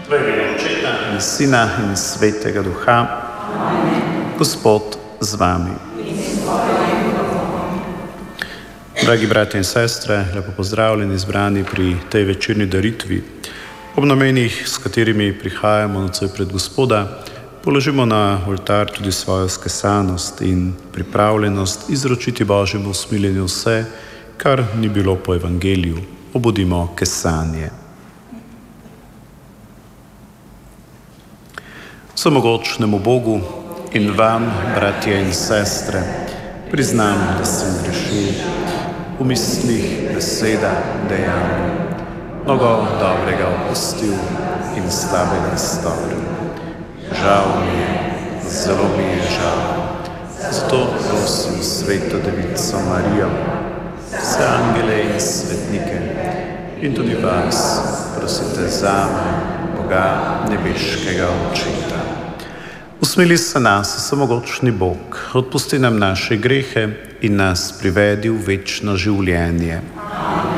V imenu Očeta in Sina in Svetega Duha. Amen. Gospod z vami. Dragi bratje in sestre, lepo pozdravljeni, zbrani pri tej večerni daritvi. Ob namenih, s katerimi prihajamo nocoj pred Gospoda, položimo na oltar tudi svojo skesanost in pripravljenost izročiti Božjemu usmiljenju vse, kar ni bilo po evangeliju. Obudimo kesanje. Vsemogočnemu Bogu in vam, bratje in sestre, priznam, da sem grešil v mislih, besedah, dejanj, mnogo dobrega opustil in slabega storil. Žal mi je, zelo mi je žal. Zato prosim Sveto Devico Marijo, vse angele in svetnike in tudi vas prosite zame, Boga nebeškega Očeta. Usmili se nas, vsemogočni Bog, odpusti nam naše grehe in nas privedi v večno življenje.